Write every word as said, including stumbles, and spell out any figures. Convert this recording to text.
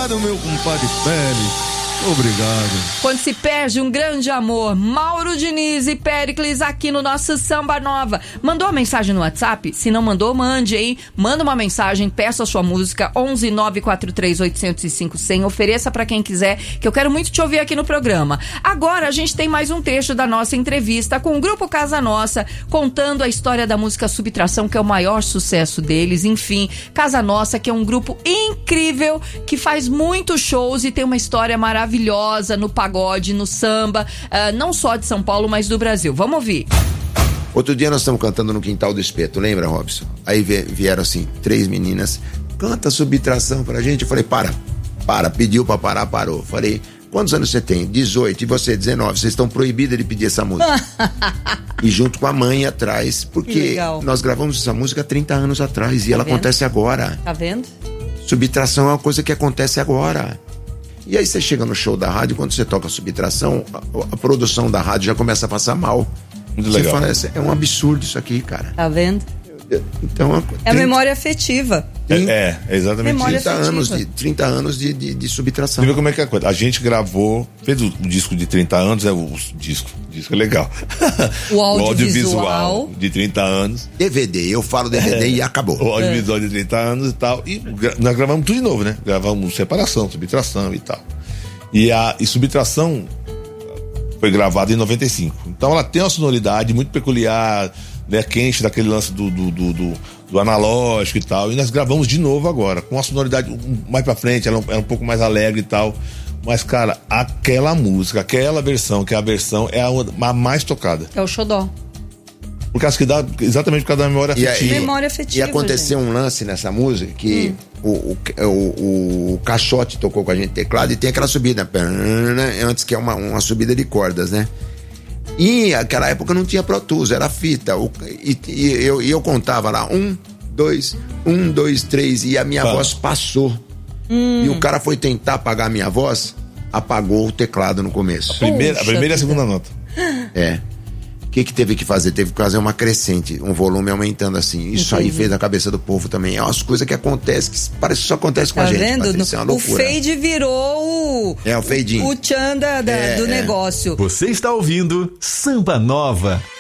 Obrigado, meu compadre Pérez. Obrigado. Quando se perde um grande amor, Mauro Diniz e Péricles aqui no nosso Samba Nova. Mandou a mensagem no WhatsApp? Se não mandou, mande, hein? Manda uma mensagem, peça a sua música, onze nove quatro três oito zero cinco zero zero. Ofereça pra quem quiser, que eu quero muito te ouvir aqui no programa. Agora a gente tem mais um trecho da nossa entrevista com o Grupo Casa Nossa, contando a história da música Subtração, que é o maior sucesso deles. Enfim, Casa Nossa, que é um grupo incrível, que faz muitos shows e tem uma história maravilhosa maravilhosa no pagode, no samba, uh, não só de São Paulo, mas do Brasil. Vamos ouvir. Outro dia nós estamos cantando no Quintal do Espeto, lembra, Robson? Aí vieram assim, três meninas, canta Subtração pra gente. Eu falei, para, para, pediu pra parar, parou. Falei, quantos anos você tem? dezoito, e você dezenove, vocês estão proibidas de pedir essa música. E junto com a mãe atrás, porque nós gravamos essa música há trinta anos atrás, e tá ela vendo? Acontece agora. Tá vendo? Subtração é uma coisa que acontece agora. E aí você chega no show da rádio, quando você toca Subtração, a, a produção da rádio já começa a passar mal. Muito você legal. Fala, é um absurdo isso aqui, cara. Tá vendo? Então, é a memória afetiva. É, é, é exatamente memória isso. trinta anos, de, trinta anos de, de, de Subtração. Você vê como é que é a coisa? A gente gravou, fez o, o disco de trinta anos, é o, o disco, o disco é legal. O audiovisual. O audiovisual de trinta anos. D V D, eu falo D V D é, e acabou. O audiovisual é. de trinta anos e tal. E gra, nós gravamos tudo de novo, né? Gravamos Separação, Subtração e tal. E a e Subtração foi gravada em noventa e cinco. Então ela tem uma sonoridade muito peculiar, né, quente daquele lance do, do, do, do, do analógico e tal. E nós gravamos de novo agora, com uma sonoridade mais pra frente, ela é um pouco mais alegre e tal. Mas, cara, aquela música, aquela versão, que é a versão, é a, a mais tocada. É o xodó. Por causa que dá, exatamente por causa da memória e afetiva. Aí, memória afetiva. E aconteceu gente. um lance nessa música que hum. o, o, o, o Caixote tocou com a gente teclado e tem aquela subida, antes que é uma, uma subida de cordas, né? E naquela época não tinha Pro Tools, era fita. O, e, e eu, eu contava lá, um, dois, um, dois, três, e a minha ah. voz passou. Hum. E o cara foi tentar apagar a minha voz, apagou o teclado no começo. A primeira, a primeira e a segunda nota. É. O que que teve que fazer? Teve que fazer uma crescente, um volume aumentando assim. Isso Entendi. Aí fez na cabeça do povo também. É umas coisas que acontecem, que parece que só acontece com tá a gente. Vendo? Patrícia, é uma loucura. O fade virou o... É, o fadinho. O tchan da, da, é, do é. negócio. Você está ouvindo Samba Nova.